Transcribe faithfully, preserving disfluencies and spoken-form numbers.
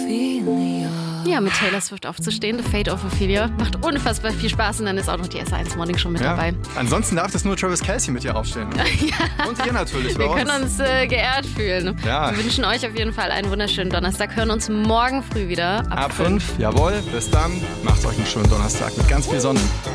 Ja, mit Taylor Swift aufzustehen, The Fate of Ophelia. Macht unfassbar viel Spaß und dann ist auch noch die S eins Morning Show mit ja. dabei. Ansonsten darf das nur Travis Kelce mit dir aufstehen. ja. Und ihr natürlich. Wir bei können uns äh, geehrt fühlen. Ja. Wir wünschen euch auf jeden Fall einen wunderschönen Donnerstag. Hören uns morgen früh wieder. Ab fünf. Jawohl, bis dann. Macht euch einen schönen Donnerstag mit ganz viel Sonne.